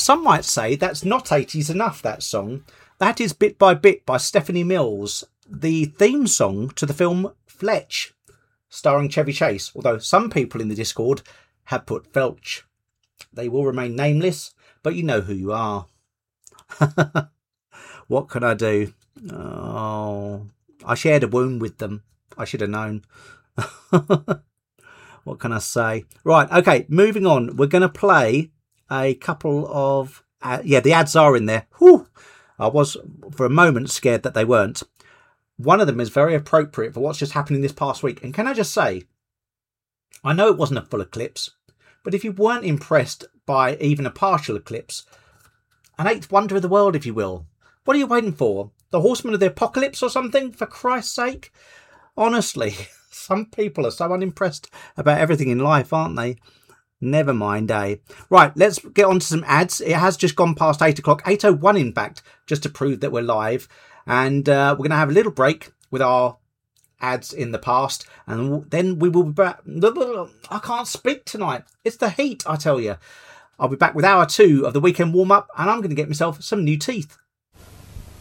some might say that's not 80s enough, that song. That is Bit by Bit by Stephanie Mills, the theme song to the film Fletch, starring Chevy Chase, although some people in the Discord have put Felch. They will remain nameless, but you know who you are. What can I do? Oh, I shared a wound with them. I should have known. What can I say? Right, okay, moving on. We're going to play a couple of... the ads are in there. Whew. I was, for a moment, scared that they weren't. One of them is very appropriate for what's just happening this past week. And can I just say, I know it wasn't a full eclipse, but if you weren't impressed by even a partial eclipse, an eighth wonder of the world, if you will, what are you waiting for? The Horsemen of the Apocalypse or something, for Christ's sake? Honestly, some people are so unimpressed about everything in life, aren't they? Never mind, eh? Right, let's get on to some ads. It has just gone past 8 o'clock, 8:01 in fact, just to prove that we're live. And we're going to have a little break with our ads in the past. And then we will be back. I can't speak tonight. It's the heat, I tell you. I'll be back with hour 2 of the weekend warm-up. And I'm going to get myself some new teeth.